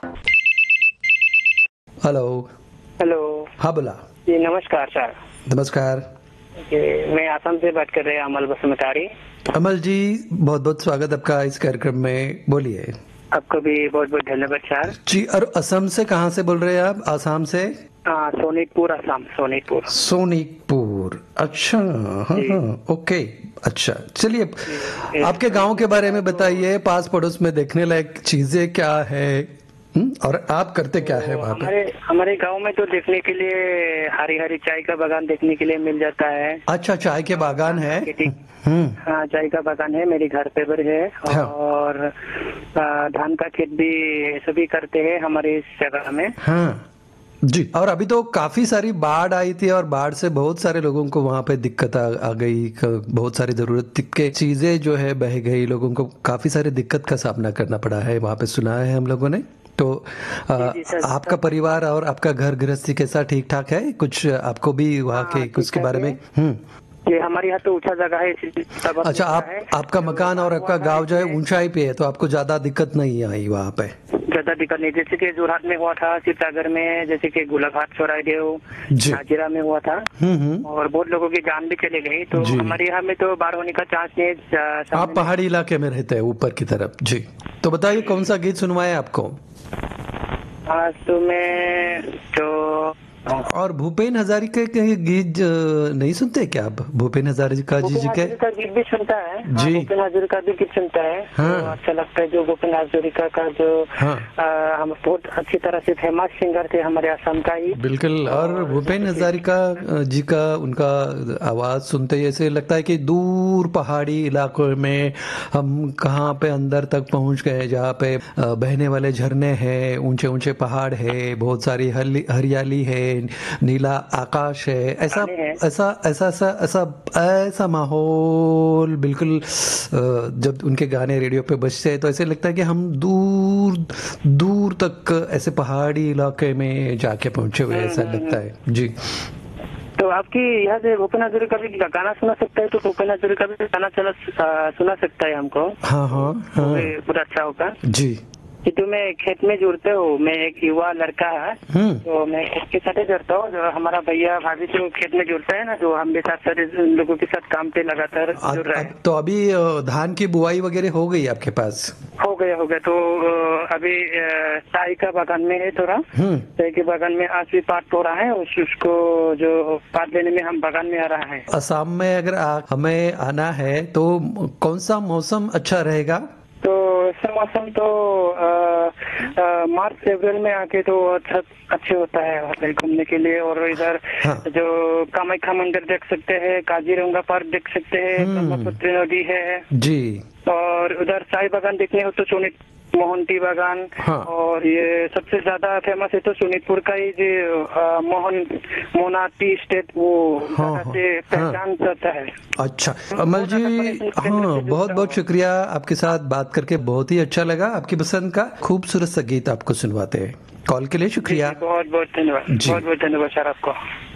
Hello. Hello. हाँ बोला। जी नमस्कार सर। नमस्कार। मैं आसाम से बात कर रहे हैं, अमल बसुमतारी। अमल जी, बहुत बहुत स्वागत आपका इस कार्यक्रम में, बोलिए। आपको भी बहुत बहुत धन्यवाद सर। जी, और असम से कहाँ से बोल रहे हैं आप? आसाम से? सोनीतपुर, असम, सोनीतपुर। सोनीतपुर, अच्छा। हाँ जी। हाँ, ओके। अच्छा, चलिए जी, आपके गांव के बारे में बताइए। पास पड़ोस में देखने लायक चीजें क्या है? और आप करते क्या है तो वहाँ पे? हमारे हमारे गांव में तो देखने के लिए हरी हरी चाय का बागान देखने के लिए मिल जाता है। अच्छा, चाय के बागान धान है। का खेती। हम्म। हाँ, चाय का बागान है, मेरे घर पे भी है। हाँ और धान का खेत भी सभी करते हैं हमारे इस जगह में। हाँ जी। और अभी तो काफी सारी बाढ़ आई थी और बाढ़ से बहुत सारे लोगों को वहां पे दिक्कत आ गई। बहुत सारी जरूरत के चीजें जो है बह गई। लोगों को काफी सारी दिक्कत का सामना करना पड़ा है वहां पे, सुना है हम लोगों ने। तो जी जी सर, आपका परिवार और आपका घर गृहस्थी कैसा, ठीक ठाक है? कुछ आपको भी वहाँ हाँ के ठीक कुछ के ठाक बारे में? है। ये हमारे यहाँ तो ऊंचा जगह है, इसलिए तबक अच्छा, मिलता है। आपका जो मकान और बाढ़ हुआ आपका था गांव जो है इसमें ऊंचाई पे है, तो आपको ज्यादा दिक्कत नहीं आई वहाँ पे? ज्यादा दिक्कत नहीं, जैसे कि जोरहाट में हुआ था, शिवसागर में, जैसे कि गोलाघाट, चौरादेव, जी। नाजिरा में हुआ था। और बहुत लोगों की जान भी चली गई। तो जी। हमारे यहाँ में तो बाढ़ होने का चांस नहीं है, आप सामने में। पहाड़ी इलाके में रहते हैं, ऊपर की तरफ। जी। तो बताइए कौन सा गीत सुनवाए आपको? आज तो मैं तो और भूपेन हजारिका के गीत नहीं सुनते क्या आप? भूपेन हजारिका भूपेन जी के? हाजरिका गीत भी सुनता है। हाँ, जी। भूपेन हाजरिका भी गीत सुनता है। हाँ। तो अच्छा लगता है जो भूपेन हाजरिका का जो हाँ हम बहुत अच्छी तरह से फेमस सिंगर थे हमारे असम का ही। बिल्कुल। और भूपेन जैसे कि हजारिका जी का, उनका आवाज सुनते ही ऐसे लगता है कि दूर पहाड़ी इलाकों में हम कहाँ पे अंदर तक पहुंच गए, जहाँ पे बहने वाले झरने हैं, ऊंचे ऊंचे पहाड़ है, बहुत सारी हरियाली है, नीला आकाश है। ऐसा गाने हैं। ऐसा ऐसा ऐसा ऐसा ऐसा माहौल बिल्कुल। जब उनके गाने रेडियो पे बजते हैं तो ऐसे लगता है कि हम दूर दूर तक ऐसे पहाड़ी इलाके में जाके पहुंचे हुए, ऐसा लगता है। जी। तो आपकी यहाँ से भूपेन हाजरिका भी गाना सुना सकता है, तो भूपेन हाजरिका भी गाना सुना सकता है हमको। हाँ हाँ वो हाँ भी पूरा अच्छा होगा। जी। कि तुम्हें खेत में जुड़ते हो, मैं एक युवा लड़का है, तो मैं इसके साथ ही जुड़ता हूँ। जो हमारा भैया भाभी जो खेत में जुड़ता है ना, जो हम भी साथ साथ लोगों के साथ काम पे लगातार जुड़ रहा है। तो अभी धान की बुआई वगैरह हो गई आपके पास? हो गया। तो अभी चाय का बागान में है थोड़ा। चाय के बागान में आज भी पात हो रहा है, उसको जो पात लेने में हम बागान में आ रहा है। असम में अगर हमें आना है तो कौन सा मौसम अच्छा रहेगा? तो ऐसा मौसम तो मार्च अप्रैल में आके तो अच्छे होता है वहाँ पे घूमने के लिए। और इधर हाँ। जो कामाख्या मंदिर देख सकते हैं, काजीरंगा पार्क देख सकते हैं, ब्रह्मपुत्र नदी है। जी। और उधर चाय बागान देखने हो तो सोनित मोहन टी बागान। हाँ। और ये सबसे ज्यादा फेमस है तो सोनितपुर का ही जो मोना टी स्टेट, वो हाँ से पहचान जाता है। अच्छा अमल जी, हाँ बहुत बहुत शुक्रिया। आपके साथ बात करके बहुत ही अच्छा लगा। आपकी पसंद का खूबसूरत सा गीत आपको सुनवाते हैं। कॉल के लिए शुक्रिया। बहुत बहुत धन्यवाद। जी। बहुत बहुत धन्यवाद सर आपको।